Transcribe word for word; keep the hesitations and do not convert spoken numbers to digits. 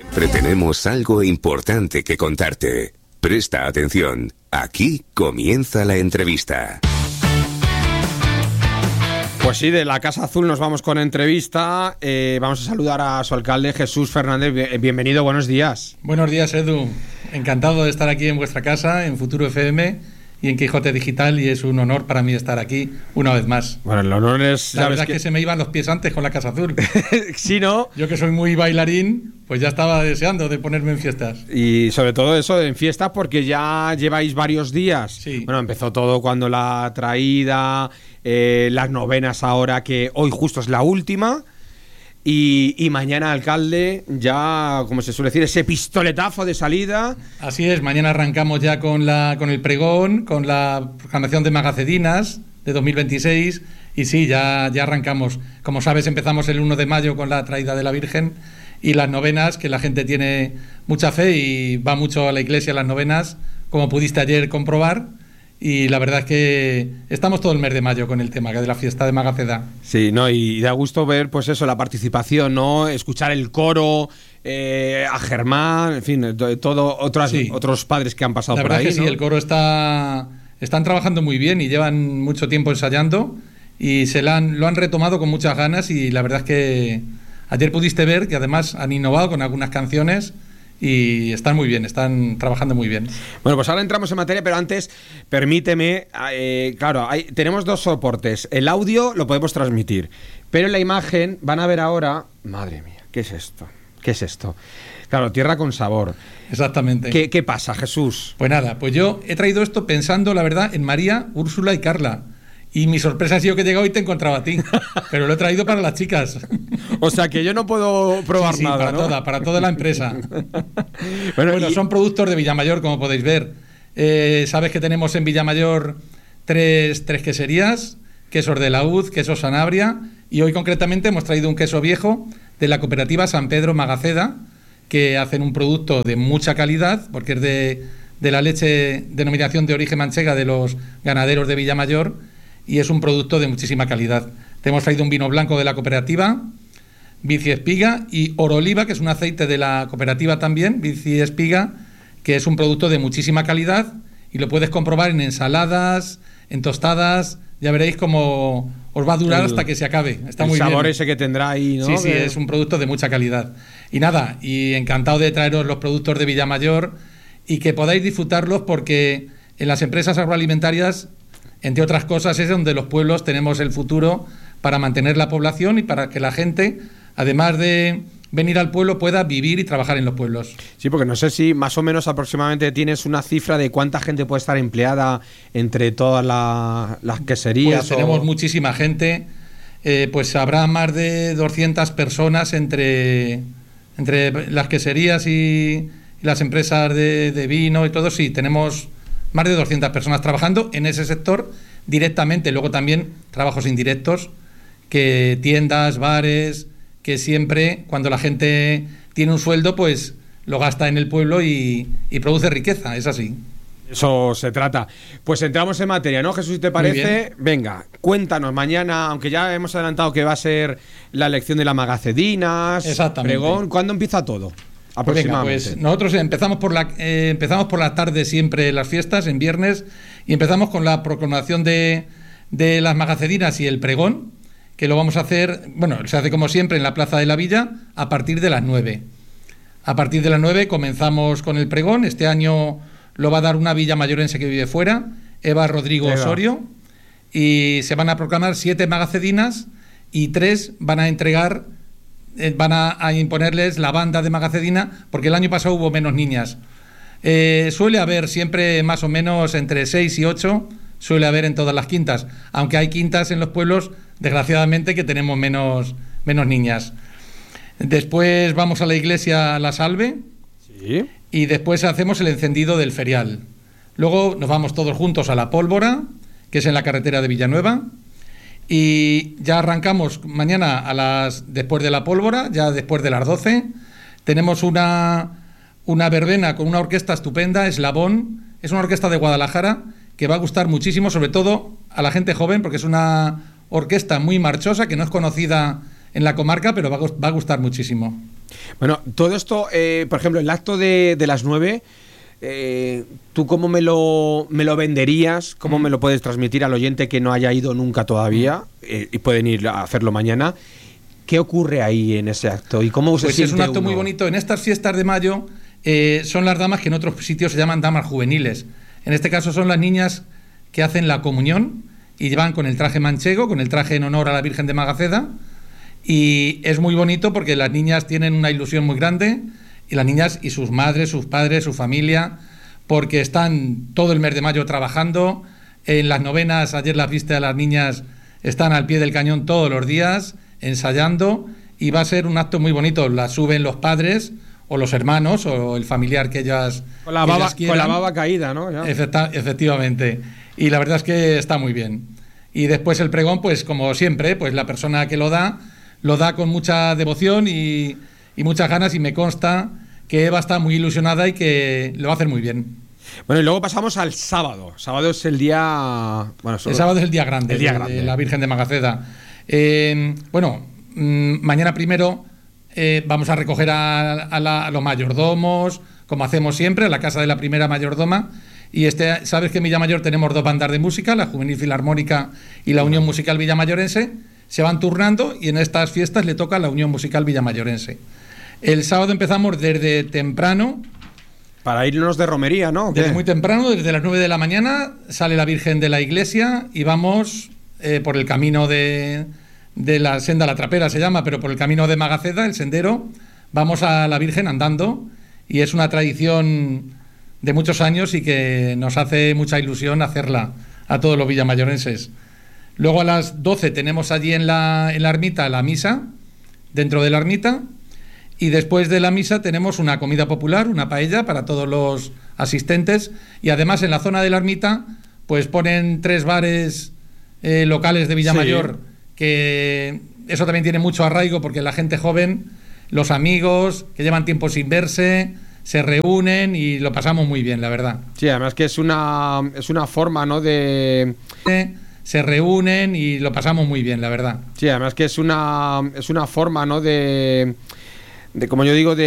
Siempre tenemos algo importante que contarte. Presta atención. Aquí comienza la entrevista. Pues sí, de la Casa Azul nos vamos con entrevista. Eh, vamos a saludar a su alcalde, Jesús Fernández. Bienvenido, buenos días. Buenos días, Edu. Encantado de estar aquí en vuestra casa, en Futuro F M y en Quijote Digital, y es un honor para mí estar aquí una vez más. Bueno, el honor es... La verdad es que... que se me iban los pies antes con la Casa Azul. Sí, ¿no? Yo, que soy muy bailarín, pues ya estaba deseando de ponerme en fiestas. Y sobre todo eso, en fiestas, porque ya lleváis varios días. Sí. Bueno, empezó todo cuando la traída, eh, las novenas ahora, que hoy justo es la última. Y, y mañana, alcalde, ya, como se suele decir, ese pistoletazo de salida. Así es, mañana arrancamos ya con la con el pregón, con la proclamación de Magacedinas de dos mil veintiséis, y sí, ya, ya arrancamos. Como sabes, empezamos el uno de mayo con la traída de la Virgen y las novenas, que la gente tiene mucha fe y va mucho a la iglesia a las novenas, como pudiste ayer comprobar. Y la verdad es que estamos todo el mes de mayo con el tema de la fiesta de Magaceda. Sí, no, y da gusto ver, pues eso, la participación, ¿no? Escuchar el coro, eh, a Germán, en fin, todo otros, sí. otros padres que han pasado la por ahí. La verdad es que ¿no? sí, el coro está están trabajando muy bien y llevan mucho tiempo ensayando y se la han, lo han retomado con muchas ganas, y la verdad es que ayer pudiste ver que además han innovado con algunas canciones. Y están muy bien, están trabajando muy bien. Bueno, pues ahora entramos en materia, pero antes, permíteme, eh, claro, hay, tenemos dos soportes. El audio lo podemos transmitir, pero en la imagen van a ver ahora... Madre mía, ¿qué es esto? ¿Qué es esto? Claro, tierra con sabor. Exactamente. ¿Qué, qué pasa, Jesús? Pues nada, pues yo he traído esto pensando, la verdad, en María, Úrsula y Carla. Y mi sorpresa ha sido que he llegado y te encontraba a ti. Pero lo he traído para las chicas. O sea que yo no puedo probar sí, sí, nada, para ¿no? toda, para toda la empresa. bueno, bueno y... son productos de Villamayor, como podéis ver. Eh, Sabes que tenemos en Villamayor tres, tres queserías, quesos de laúd, queso Sanabria, y hoy concretamente hemos traído un queso viejo de la cooperativa San Pedro Magaceda, que hacen un producto de mucha calidad, porque es de, de la leche denominación de origen manchega de los ganaderos de Villamayor, y es un producto de muchísima calidad. Te hemos traído un vino blanco de la cooperativa, Vici Espiga, y Oroliva, que es un aceite de la cooperativa también, Vici Espiga, que es un producto de muchísima calidad, y lo puedes comprobar en ensaladas, en tostadas. Ya veréis cómo os va a durar el, hasta que se acabe. Está el muy bien. El sabor ese que tendrá ahí, ¿no? Sí, sí, que... es un producto de mucha calidad. Y nada, y encantado de traeros los productos de Villamayor y que podáis disfrutarlos, porque en las empresas agroalimentarias, entre otras cosas, es donde los pueblos tenemos el futuro para mantener la población y para que la gente, además de venir al pueblo, pueda vivir y trabajar en los pueblos. Sí, porque no sé si más o menos aproximadamente tienes una cifra de cuánta gente puede estar empleada entre todas la, las queserías. Pues o... tenemos muchísima gente, eh, pues habrá más de doscientas personas entre, entre las queserías y, y las empresas de, de vino y todo. Sí, tenemos más de doscientas personas trabajando en ese sector directamente. Luego también trabajos indirectos, que tiendas, bares, que siempre cuando la gente tiene un sueldo, pues lo gasta en el pueblo y, y produce riqueza, es así. Eso se trata. Pues entramos en materia, ¿no, Jesús? ¿Te parece? Venga, cuéntanos mañana, aunque ya hemos adelantado que va a ser la elección de las Magacedinas, exactamente, pregón. ¿Cuándo empieza todo? Aproximadamente. Pues, venga, pues nosotros empezamos por la eh, empezamos por la tarde siempre las fiestas, en viernes, y empezamos con la proclamación de, de las Magacedinas y el pregón, que lo vamos a hacer, bueno, se hace como siempre en la Plaza de la Villa a partir de las nueve. A partir de las nueve comenzamos con el pregón. Este año lo va a dar una villamayorense que vive fuera, Eva Rodrigo Eva. Osorio, y se van a proclamar siete Magacedinas y tres van a entregar, eh, van a, a imponerles la banda de Magacedina, porque el año pasado hubo menos niñas. Eh, suele haber siempre más o menos entre seis y ocho, suele haber en todas las quintas, aunque hay quintas en los pueblos, desgraciadamente, que tenemos menos, menos niñas. Después vamos a la iglesia La Salve, sí, y después hacemos el encendido del ferial. Luego nos vamos todos juntos a La Pólvora, que es en la carretera de Villanueva, y ya arrancamos mañana a las después de La Pólvora, ya después de las doce. Tenemos una, una verbena con una orquesta estupenda, Eslabón, es una orquesta de Guadalajara, que va a gustar muchísimo, sobre todo a la gente joven, porque es una orquesta muy marchosa, que no es conocida en la comarca, pero va a, va a gustar muchísimo. Bueno, todo esto, eh, por ejemplo, el acto de, de las nueve, eh, ¿tú cómo me lo, me lo venderías? ¿Cómo me lo puedes transmitir al oyente que no haya ido nunca todavía eh, y pueden ir a hacerlo mañana? ¿Qué ocurre ahí en ese acto? ¿Y cómo se pues siente es un acto uno? muy bonito. En estas fiestas de mayo eh, son las damas que en otros sitios se llaman damas juveniles. En este caso son las niñas que hacen la comunión y llevan con el traje manchego, con el traje en honor a la Virgen de Magaceda. Y es muy bonito porque las niñas tienen una ilusión muy grande, y las niñas y sus madres, sus padres, su familia, porque están todo el mes de mayo trabajando. En las novenas, ayer las viste a las niñas, están al pie del cañón todos los días ensayando, y va a ser un acto muy bonito. Las suben los padres o los hermanos o el familiar que ellas con la baba, con la baba caída, ¿no? Ya. Efecta, efectivamente. Y la verdad es que está muy bien. Y después el pregón, pues como siempre, pues la persona que lo da, lo da con mucha devoción y, y muchas ganas, y me consta que Eva está muy ilusionada y que lo va a hacer muy bien. Bueno, y luego pasamos al sábado. Sábado es el día... Bueno, solo... El sábado es el día grande, el día de, grande. de la Virgen de Magaceda. Eh, bueno, mmm, mañana primero eh, vamos a recoger a, a, la, a los mayordomos, como hacemos siempre, a la casa de la primera mayordoma. Y este, sabes que en Villamayor tenemos dos bandas de música, la Juvenil Filarmónica y la Unión Musical Villamayorense. Se van turnando y en estas fiestas le toca a la Unión Musical Villamayorense. El sábado empezamos desde temprano. Para irnos de romería, ¿no? Desde muy temprano, desde las nueve de la mañana, sale la Virgen de la iglesia y vamos eh, por el camino de, de la senda La Trapera, se llama, pero por el camino de Magaceda, el sendero, vamos a la Virgen andando, y es una tradición de muchos años y que nos hace mucha ilusión hacerla a todos los villamayorenses. Luego a las doce tenemos allí en la, en la ermita la misa, dentro de la ermita, y después de la misa tenemos una comida popular, una paella para todos los asistentes, y además en la zona de la ermita pues ponen tres bares eh, locales de Villamayor, sí. Que eso también tiene mucho arraigo porque la gente joven, los amigos que llevan tiempo sin verse, se reúnen y lo pasamos muy bien, la verdad. Sí, además que es una, es una forma, ¿no?, de... Se reúnen y lo pasamos muy bien, la verdad. Sí, además que es una, es una forma, ¿no?, de... de como yo digo, de